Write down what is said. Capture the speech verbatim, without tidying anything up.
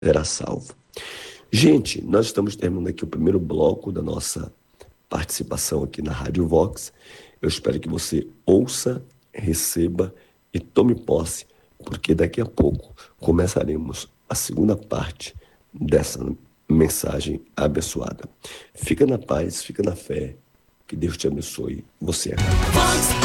será salvo. Gente, nós estamos terminando aqui o primeiro bloco da nossa participação aqui na Rádio Vox. Eu espero que você ouça, receba e tome posse, porque daqui a pouco começaremos a segunda parte dessa mensagem abençoada. Fica na paz, fica na fé. Que Deus te abençoe. Você é.